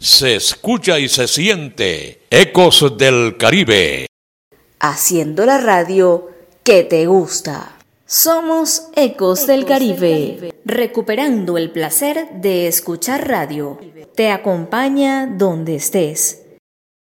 se escucha y se siente. Ecos del Caribe. Haciendo la radio que te gusta. Somos Ecos del Caribe, recuperando el placer de escuchar radio. Te acompaña donde estés.